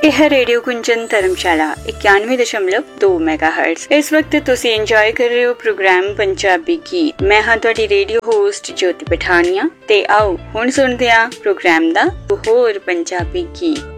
यह रेडियो कुंजन धर्मशाला 91.2 मेगाहर्ट्ज। इस वक्त तुसी इंजॉय कर रहे हो प्रोग्राम पंजाबी गीत। मैं हाँ तुहाडी रेडियो होस्ट ज्योति पठानिया ते आओ हुण सुनदे आ प्रोग्राम दा होर पंजाबी गीत।